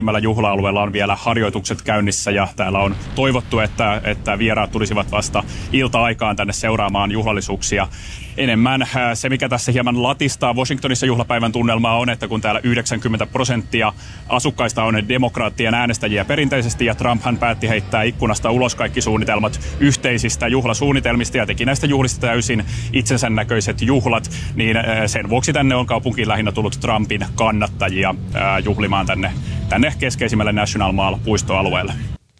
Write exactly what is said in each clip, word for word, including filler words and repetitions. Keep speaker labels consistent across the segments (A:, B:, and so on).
A: Juhla-alueella on vielä harjoitukset käynnissä ja täällä on toivottu, että, että vieraat tulisivat vasta ilta-aikaan tänne seuraamaan juhlallisuuksia enemmän. Se, mikä tässä hieman latistaa Washingtonissa juhlapäivän tunnelmaa on, että kun täällä yhdeksänkymmentä prosenttia asukkaista on demokraattien äänestäjiä perinteisesti ja Trumphan päätti heittää ikkunasta ulos kaikki suunnitelmat yhteisistä juhlasuunnitelmista ja teki näistä juhlista täysin itsensä näköiset juhlat, niin sen vuoksi tänne on kaupunkiin lähinnä tullut Trumpin kannattajia juhlimaan tänne, tänne keskeisimmälle National Mall-puistoalueelle.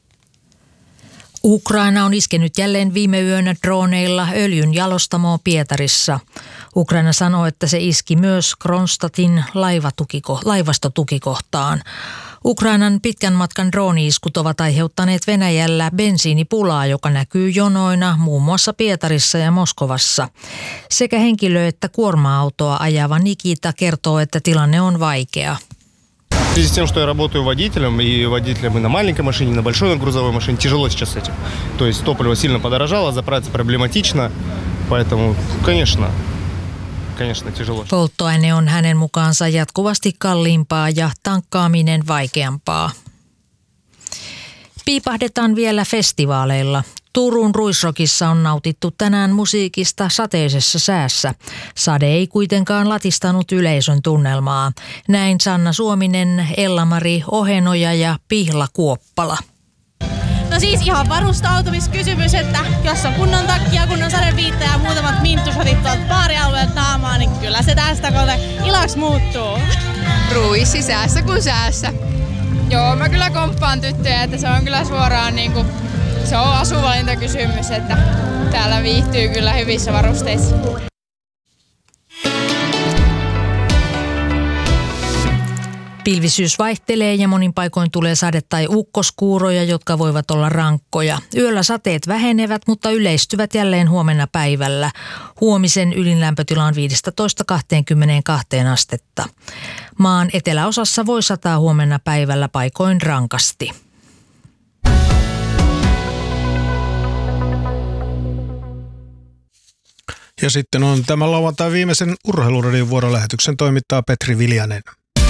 B: Ukraina on iskenyt jälleen viime yönä droneilla öljyn jalostamoon Pietarissa. Ukraina sanoo, että se iski myös Kronstadtin laivastotukikohtaan. Ukrainan pitkän matkan drooni-iskut ovat aiheuttaneet Venäjällä bensiinipulaa, joka näkyy jonoina muun muassa Pietarissa ja Moskovassa. Sekä henkilö- että kuorma-autoa ajava Nikita kertoo, että tilanne on vaikea.
C: В связи с тем, что я работаю водителем, и водителем и на маленькой машине, и на большой грузовой машине, тяжело сейчас с этим. То есть топливо сильно подорожало, заправиться проблематично, поэтому, конечно, конечно, тяжело.
B: Polttoaine on hänen mukaansa jatkuvasti kalliimpaa ja tankkaaminen vaikeampaa. Piipahdetaan vielä festivaaleilla. Turun Ruisrockissa on nautittu tänään musiikista sateisessa säässä. Sade ei kuitenkaan latistanut yleisön tunnelmaa. Näin Sanna Suominen, Ella-Mari Ohenoja ja Pihla Kuoppala.
D: No siis ihan varustautumiskysymys, että jos on kunnon takkia, kunnon sadeviitta ja muutamat minttusotit tuolta baarialueelta naamaa, niin kyllä se tästä kohta iloksi muuttuu.
E: Ruissi säässä kuin säässä. Joo, mä kyllä komppaan tyttöjä, että se on kyllä suoraan niinku, se on asuvalintakysymys, että täällä viihtyy kyllä hyvissä varusteissa.
B: Pilvisyys vaihtelee ja monin paikoin tulee sade- tai ukkoskuuroja, jotka voivat olla rankkoja. Yöllä sateet vähenevät, mutta yleistyvät jälleen huomenna päivällä. Huomisen ylinlämpötila on viisitoista kaksikymmentäkaksi astetta. Maan eteläosassa voi sataa huomenna päivällä paikoin rankasti.
F: Ja sitten on tämän lauantai viimeisen Urheiluradion vuorolähetyksen toimittaa Petri Viljanen.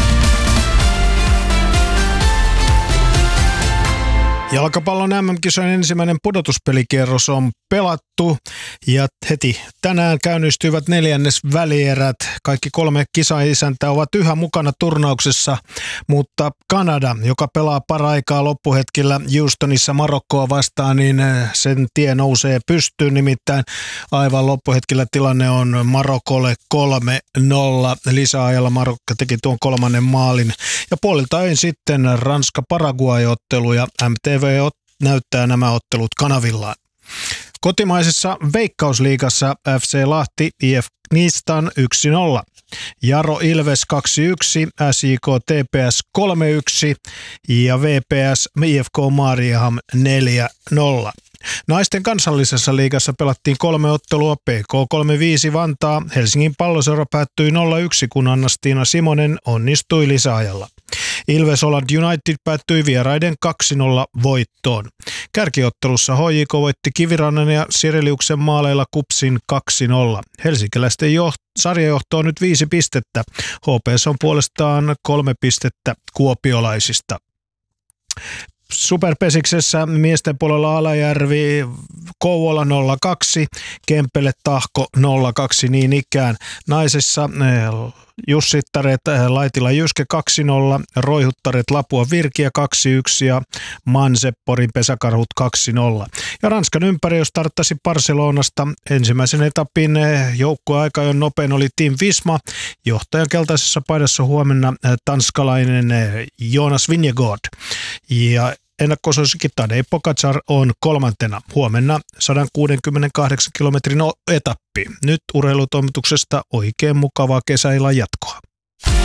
F: Jalkapallon M M-kisojen ensimmäinen pudotuspelikierros on pelattu ja heti tänään käynnistyivät neljännes välierät. Kaikki kolme kisaisäntää ovat yhä mukana turnauksessa, mutta Kanada, joka pelaa paraikaa loppuhetkillä Houstonissa Marokkoa vastaan, niin sen tie nousee pystyyn. Nimittäin aivan loppuhetkillä tilanne on Marokolle kolme nolla. Lisäajalla Marokko teki tuon kolmannen maalin. Ja puolilta sitten Ranska-Paraguay-ottelu ja M T V näyttää nämä ottelut kanavillaan. Kotimaisessa Veikkausliigassa F C Lahti I F Knistan yksi nolla. Jaro Ilves kaksi yksi, S J K T P S kolme yksi ja V P S I F K Mariehamn neljä nolla. Naisten kansallisessa liigassa pelattiin kolme ottelua. P K kolme viisi Vantaa. Helsingin Palloseura päättyi nolla yksi, kun Anna-Stiina Simonen onnistui lisäajalla. Ilves Holland United päättyi vieraiden kaksi nolla voittoon. Kärkiottelussa H J K voitti Kivirannan ja Sireliuksen maaleilla Kupsin kaksi nolla. Helsinkiläisten joht- sarjajohto on nyt viisi pistettä. H P S on puolestaan kolme pistettä kuopiolaisista. Superpesiksessä miesten puolella Alajärvi Kouvola nolla kaksi, Kempele Tahko nolla kaksi niin ikään. Naisessa Jussittaret Laitila Jyske kaksi nolla, Roihuttaret Lapua Virkiä kaksi yksi ja Manseporin Pesäkarhut kaksi nolla. Ja Ranskan ympäri starttasi Barcelonasta. Ensimmäisen etapin joukkueaika jo nopein oli Team Visma. Johtajan keltaisessa paidassa huomenna tanskalainen Jonas Vingegaard. Ja ennakkosuosikki Tadej Pogačar on kolmantena. Huomenna sata kuusikymmentäkahdeksan kilometrin etappi. Nyt urheilutoimituksesta oikein mukavaa kesäillan jatkoa.